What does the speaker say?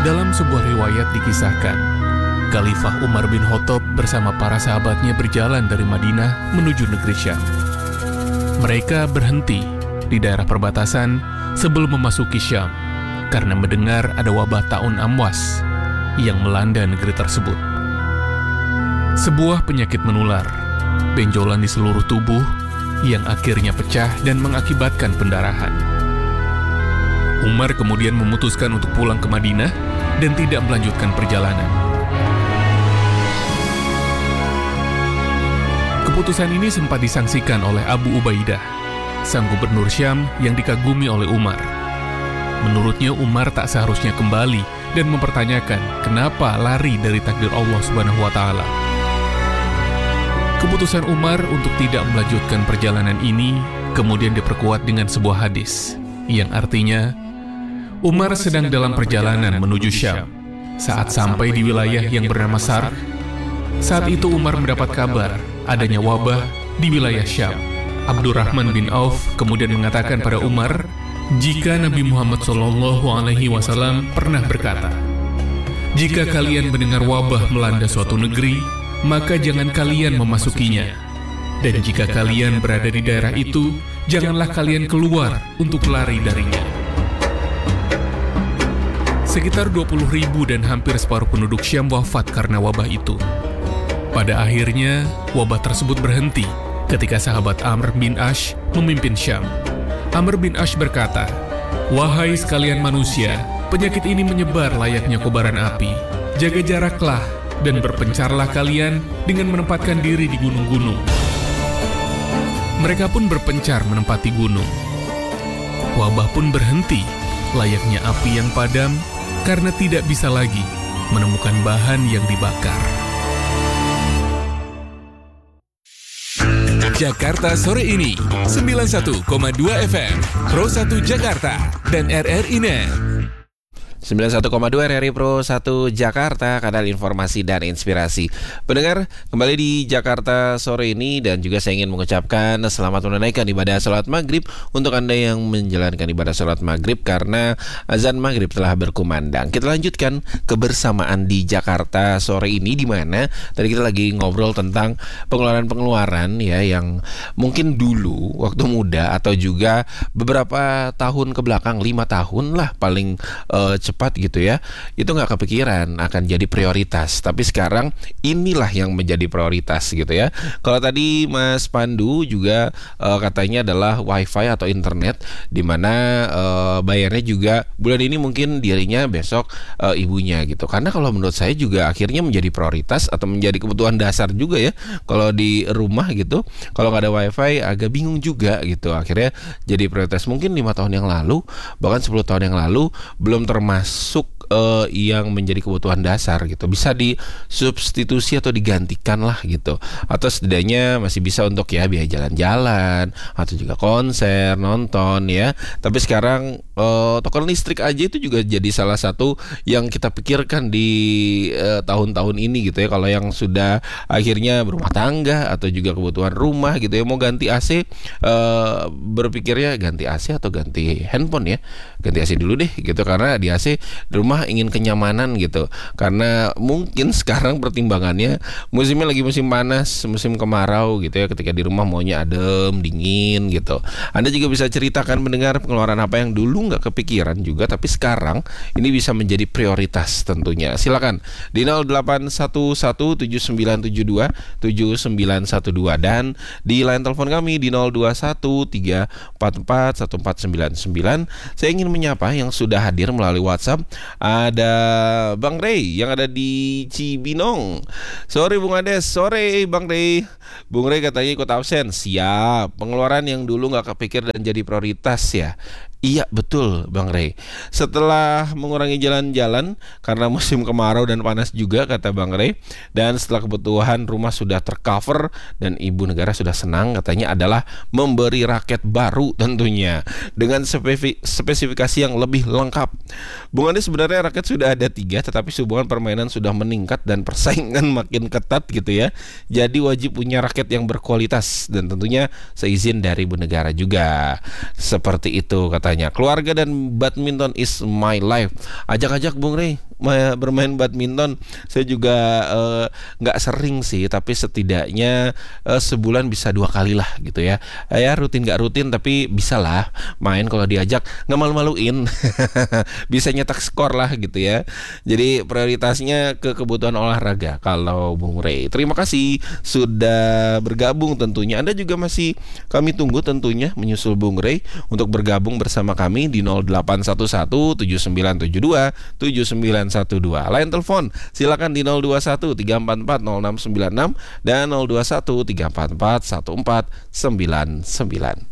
Dalam sebuah riwayat dikisahkan, Khalifah Umar bin Khattab bersama para sahabatnya berjalan dari Madinah menuju negeri Syam. Mereka berhenti di daerah perbatasan sebelum memasuki Syam karena mendengar ada wabah taun amwas yang melanda negeri tersebut. Sebuah penyakit menular, benjolan di seluruh tubuh yang akhirnya pecah dan mengakibatkan pendarahan. Umar kemudian memutuskan untuk pulang ke Madinah dan tidak melanjutkan perjalanan. Keputusan ini sempat disangsikan oleh Abu Ubaidah, sang gubernur Syam yang dikagumi oleh Umar. Menurutnya Umar tak seharusnya kembali dan mempertanyakan kenapa lari dari takdir Allah Subhanahu wa Ta'ala. Keputusan Umar untuk tidak melanjutkan perjalanan ini kemudian diperkuat dengan sebuah hadis yang artinya, Umar sedang dalam perjalanan menuju Syam. Saat sampai di wilayah yang bernama Sarq, saat itu Umar mendapat kabar adanya wabah di wilayah Syam. Abdurrahman bin Auf kemudian mengatakan pada Umar, jika Nabi Muhammad SAW pernah berkata, jika kalian mendengar wabah melanda suatu negeri, maka jangan kalian memasukinya. Dan jika kalian berada di daerah itu, janganlah kalian keluar untuk lari darinya. Sekitar 20.000 dan hampir separuh penduduk Syam wafat karena wabah itu. Pada akhirnya, wabah tersebut berhenti ketika sahabat Amr bin Ash memimpin Syam. Amr bin Ash berkata, wahai sekalian manusia, penyakit ini menyebar layaknya kobaran api. Jaga jaraklah dan berpencarlah kalian dengan menempatkan diri di gunung-gunung. Mereka pun berpencar menempati gunung. Wabah pun berhenti layaknya api yang padam karena tidak bisa lagi menemukan bahan yang dibakar. Jakarta sore ini 91,2 FM Pro 1 Jakarta dan RRI Net. 91,2 RRI Pro 1 Jakarta, kanal informasi dan inspirasi. Pendengar, kembali di Jakarta sore ini dan juga saya ingin mengucapkan selamat menunaikan ibadah salat maghrib untuk Anda yang menjalankan ibadah salat maghrib karena azan maghrib telah berkumandang. Kita lanjutkan kebersamaan di Jakarta sore ini, di mana tadi kita lagi ngobrol tentang pengeluaran-pengeluaran ya yang mungkin dulu waktu muda atau juga beberapa tahun kebelakang, 5 tahun lah paling cepat gitu ya, itu nggak kepikiran akan jadi prioritas. Tapi sekarang inilah yang menjadi prioritas gitu ya. Kalau tadi Mas Pandu juga katanya adalah wifi atau internet, dimana bayarnya juga bulan ini mungkin dirinya, besok ibunya gitu. Karena kalau menurut saya juga akhirnya menjadi prioritas atau menjadi kebutuhan dasar juga ya. Kalau di rumah gitu, kalau nggak ada wifi agak bingung juga gitu. Akhirnya jadi prioritas. Mungkin 5 tahun yang lalu, bahkan 10 tahun yang lalu belum termasuk yang menjadi kebutuhan dasar gitu, bisa disubstitusi atau digantikan lah gitu, atau setidaknya masih bisa untuk ya biaya jalan-jalan atau juga konser, nonton ya. Tapi sekarang token listrik aja itu juga jadi salah satu yang kita pikirkan di tahun-tahun ini gitu ya. Kalau yang sudah akhirnya berumah tangga atau juga kebutuhan rumah gitu ya, mau ganti AC, berpikirnya ganti AC atau ganti handphone ya. Ganti AC dulu deh gitu, karena di AC di rumah ingin kenyamanan gitu. Karena mungkin sekarang pertimbangannya musimnya lagi musim panas, musim kemarau gitu ya. Ketika di rumah maunya adem, dingin gitu. Anda juga bisa ceritakan mendengar pengeluaran apa yang dulu nggak kepikiran juga, tapi sekarang ini bisa menjadi prioritas tentunya. Silakan di 081179727912 dan di line telepon kami di 0213441499. Saya ingin menyapa yang sudah hadir melalui WhatsApp. Ada Bang Ray yang ada di Cibinong. Sore Bung Ades, sore Bang Ray. Bung Ray katanya ikut absen. Siap. Pengeluaran yang dulu nggak kepikir dan jadi prioritas ya. Iya betul Bang Ray. Setelah mengurangi jalan-jalan karena musim kemarau dan panas juga kata Bang Ray, dan setelah kebutuhan rumah sudah tercover dan ibu negara sudah senang, katanya adalah memberi raket baru tentunya dengan spesifikasi yang lebih lengkap. Bung Andi, sebenarnya raket sudah ada 3, tetapi hubungan permainan sudah meningkat dan persaingan makin ketat gitu ya. Jadi wajib punya raket yang berkualitas dan tentunya seizin dari ibu negara juga. Seperti itu katanya katanya. Keluarga dan badminton is my life. Ajak-ajak Bung Rey bermain badminton. Saya juga nggak sering sih, tapi setidaknya sebulan bisa 2 kali lah gitu ya. Ya rutin nggak rutin tapi bisa lah main kalau diajak, nggak malu-maluin. Bisa nyetak skor lah gitu ya. Jadi prioritasnya ke kebutuhan olahraga kalau Bung Rey. Terima kasih sudah bergabung tentunya. Anda juga masih kami tunggu tentunya menyusul Bung Rey untuk bergabung bersama kami di 0811 7972 7912. Line telepon silakan di 021 344 0696 dan 021 344 1499.